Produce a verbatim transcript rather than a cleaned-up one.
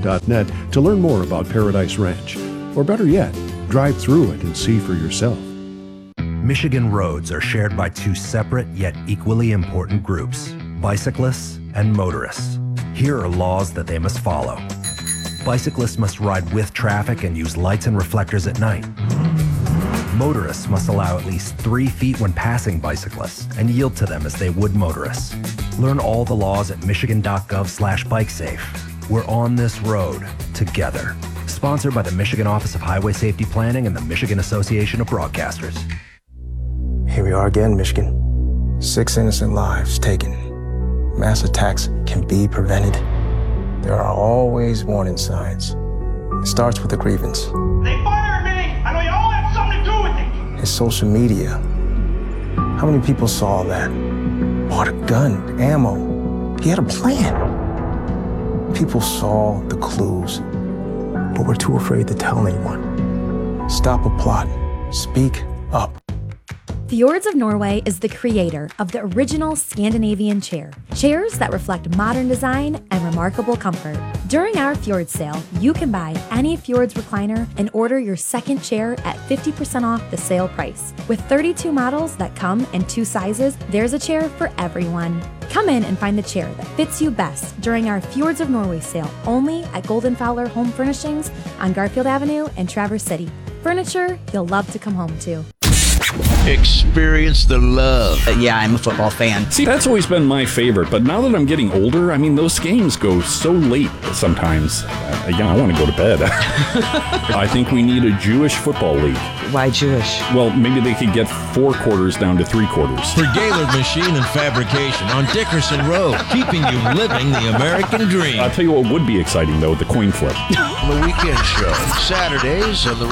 dot net to learn more about Paradise Ranch. Or better yet, drive through it and see for yourself. Michigan roads are shared by two separate yet equally important groups, bicyclists and motorists. Here are laws that they must follow. Bicyclists must ride with traffic and use lights and reflectors at night. Motorists must allow at least three feet when passing bicyclists and yield to them as they would motorists. Learn all the laws at michigan.gov slash bikesafe. We're on this road together. Sponsored by the Michigan Office of Highway Safety Planning and the Michigan Association of Broadcasters. Here we are again, Michigan. Six innocent lives taken. Mass attacks can be prevented. There are always warning signs. It starts with a grievance. They fired me! I know you all have something to do with it! His social media. How many people saw that? Bought a gun, ammo. He had a plan. People saw the clues, but were too afraid to tell anyone. Stop a plot. Speak up. Fjords of Norway is the creator of the original Scandinavian chair. Chairs that reflect modern design and remarkable comfort. During our Fjords sale, you can buy any Fjords recliner and order your second chair at fifty percent off the sale price. With thirty-two models that come in two sizes, there's a chair for everyone. Come in and find the chair that fits you best during our Fjords of Norway sale only at Golden Fowler Home Furnishings on Garfield Avenue in Traverse City. Furniture you'll love to come home to. Experience the love. Uh, yeah, I'm a football fan. See, that's always been my favorite, but now that I'm getting older, I mean, those games go so late sometimes. Uh, yeah, I want to go to bed. I think we need a Jewish football league. Why Jewish? Well, maybe they could get four quarters down to three quarters. For Gaylord Machine and Fabrication on Dickerson Road, keeping you living the American dream. I'll tell you what would be exciting, though, the coin flip. The weekend show, Saturdays on the